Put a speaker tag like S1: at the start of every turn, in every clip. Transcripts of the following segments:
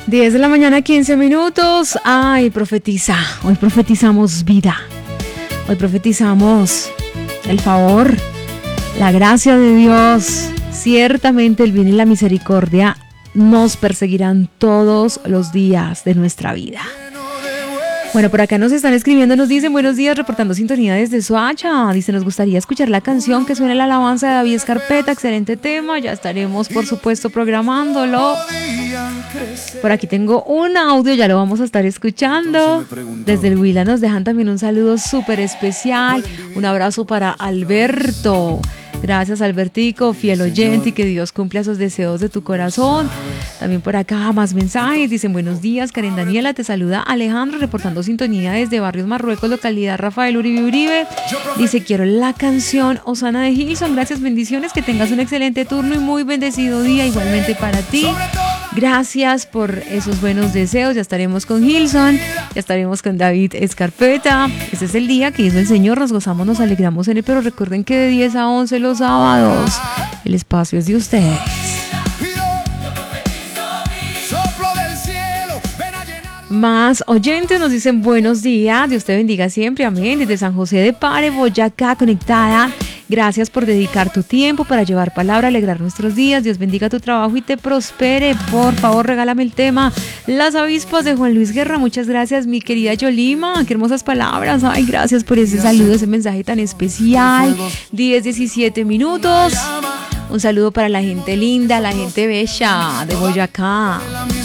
S1: 10 de la mañana, 15 minutos. Ay, profetiza. Hoy profetizamos vida. Hoy profetizamos el favor, la gracia de Dios. Ciertamente el bien y la misericordia nos perseguirán todos los días de nuestra vida. Bueno, por acá nos están escribiendo, nos dicen buenos días, reportando sintonía desde Soacha. Dice, nos gustaría escuchar la canción que suena la alabanza de David Escarpeta, excelente tema, ya estaremos por supuesto programándolo. Por aquí tengo un audio, ya lo vamos a estar escuchando. Desde el Huila nos dejan también un saludo súper especial, un abrazo para Alberto. Gracias, Albertico, fiel oyente, y que Dios cumpla esos deseos de tu corazón. También por acá más mensajes, dicen buenos días, Karen Daniela, te saluda Alejandro, reportando sintonía desde Barrios Marruecos, localidad Rafael Uribe Uribe. Dice, quiero la canción Osana de Hilson, gracias, bendiciones, que tengas un excelente turno y muy bendecido día, igualmente para ti. Gracias por esos buenos deseos, ya estaremos con Hilson, ya estaremos con David Escarpeta. Este es el día que hizo el Señor, nos gozamos, nos alegramos en él, pero recuerden que de 10 a 11 los sábados, el espacio es de ustedes. Más oyentes nos dicen buenos días, Dios te bendiga siempre, amén. Desde San José de Pare, Boyacá, conectada. Gracias por dedicar tu tiempo para llevar palabra, alegrar nuestros días. Dios bendiga tu trabajo y te prospere. Por favor, regálame el tema Las avispas de Juan Luis Guerra. Muchas gracias, mi querida Yolima. Qué hermosas palabras. Ay, gracias por ese saludo, ese mensaje tan especial. 10:17 minutos. Un saludo para la gente linda, la gente bella de Boyacá.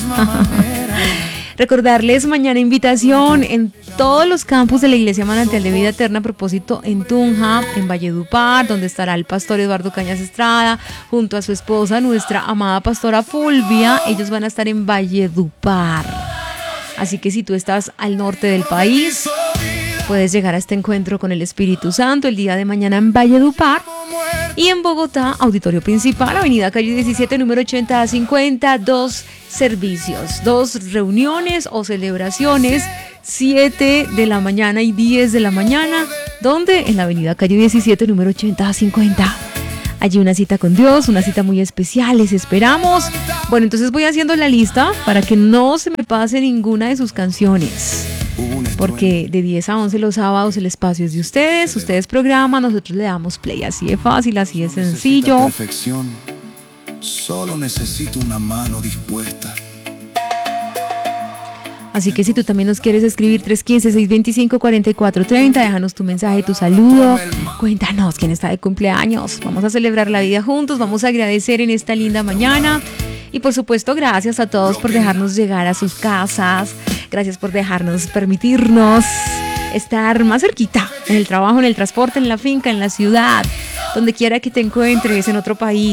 S1: Recordarles mañana invitación en todos los campus de la Iglesia Manantial de Vida Eterna, a propósito en Tunja, en Valledupar, donde estará el pastor Eduardo Cañas Estrada, junto a su esposa, nuestra amada pastora Fulvia. Ellos van a estar en Valledupar. Así que si tú estás al norte del país, puedes llegar a este encuentro con el Espíritu Santo el día de mañana en Valledupar. Y en Bogotá, auditorio principal, avenida calle 17, número 80-50, 2 servicios, 2 reuniones o celebraciones, 7 de la mañana y 10 de la mañana, donde en la avenida calle 17, número 80-50. Allí una cita con Dios, una cita muy especial, les esperamos. Bueno, entonces voy haciendo la lista para que no se me pase ninguna de sus canciones. Porque de 10 a 11 los sábados el espacio es de ustedes programan, nosotros le damos play, así de fácil, así de sencillo.
S2: Perfección, solo necesito una mano dispuesta.
S1: Así que si tú también nos quieres escribir, 315-625-4430, déjanos tu mensaje, tu saludo, cuéntanos quién está de cumpleaños. Vamos a celebrar la vida juntos, vamos a agradecer en esta linda mañana. Y por supuesto, gracias a todos por dejarnos llegar a sus casas. Gracias por permitirnos estar más cerquita, en el trabajo, en el transporte, en la finca, en la ciudad, donde quiera que te encuentres, en otro país.